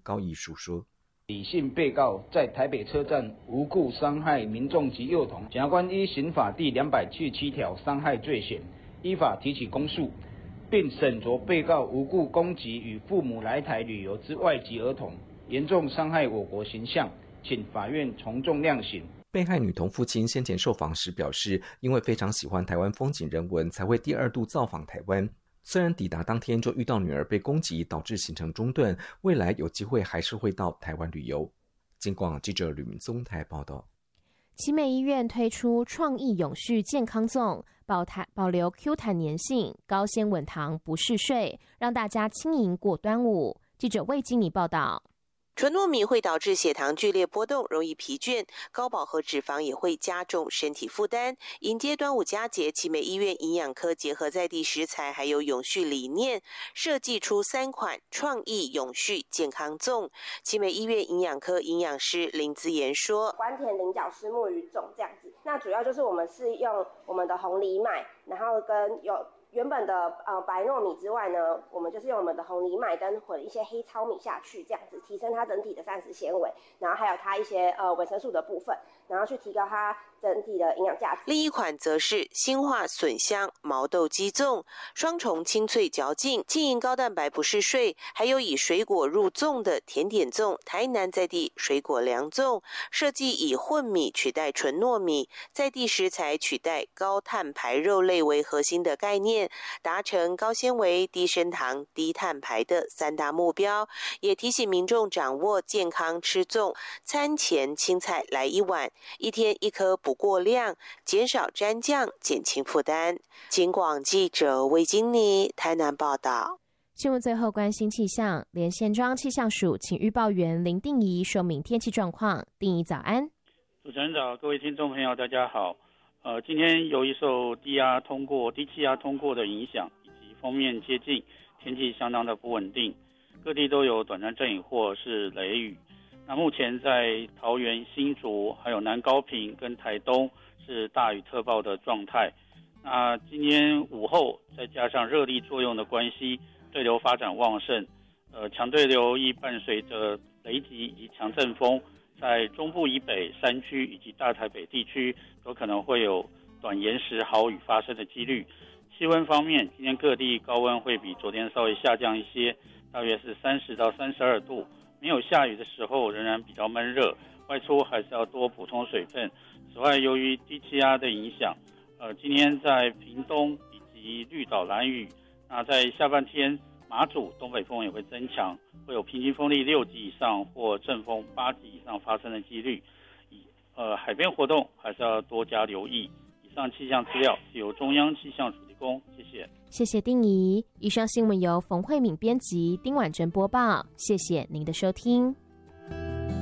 高义书说。 李姓被告在台北车站无故伤害民众及幼童，检察官依刑法第277条伤害罪嫌，依法提起公诉，并审酌被告无故攻击与父母来台旅游之外籍儿童，严重伤害我国形象，请法院从重量刑。 被害女童父亲先前受访时表示，因为非常喜欢台湾风景人文，才会第二度造访台湾。虽然抵达当天就遇到女儿被攻击，导致行程中断，未来有机会还是会到台湾旅游。警广记者吕明宗台报道。 奇美医院推出创意永续健康粽，保留 Q 弹粘性、高纤稳糖，不嗜睡，让大家轻盈过端午。记者魏金妮报道。 纯糯米会导致血糖剧烈波动，容易疲倦，高饱和脂肪也会加重身体负担。迎接端午佳节，奇美医院营养科结合在地食材还有永续理念，设计出3款创意永续健康粽。奇美医院营养科营养师林姿妍说： 关田菱角虱目鱼粽这样子，那主要就是我们是用我们的红藜麦，然后跟原本的白糯米之外呢，我们就是用我们的红藜麦跟混一些黑糙米下去，这样子提升它整体的膳食纤维，然后还有它一些维生素的部分，然后去提高它整体的营养价值。 另一款则是新化笋香毛豆鸡粽，双重清脆嚼劲，轻盈高蛋白不嗜睡，还有以水果入粽的甜点粽，台南在地水果凉粽，设计以混米取代纯糯米，在地食材取代高碳排肉类为核心的概念，达成高纤维、低升糖、低碳排的3大目标，也提醒民众掌握健康吃粽，餐前青菜来1碗，1天1颗不过量，减少沾酱，减轻负担。警广记者魏金妮台南报道。 新闻最后关心气象，连线中央气象署请预报员林定仪说明天气状况。定仪早安。 主持人早，各位听众朋友大家好。今天由于受低气压通过的影响，以及锋面接近，天气相当的不稳定，各地都有短暂阵雨或是雷雨。那目前在桃园、新竹、还有南高屏跟台东是大雨特报的状态。那今天午后再加上热力作用的关系，对流发展旺盛，强对流亦伴随着雷击以及强阵风，在中部以北山区以及大台北地区都可能会有短延时豪雨发生的几率。气温方面，今天各地高温会比昨天稍微下降一些，大约是30到32度。没有下雨的时候仍然比较闷热，外出还是要多补充水分。此外，由于低气压的影响，今天在屏东以及绿岛兰屿，那在下半天马祖东北风也会增强，会有平均风力6级以上或阵风8级以上发生的几率。海边活动还是要多加留意。以上气象资料是由中央气象署提供，谢谢。 谢谢定仪。以上新闻由冯慧敏编辑，丁婉珍播报。谢谢您的收听。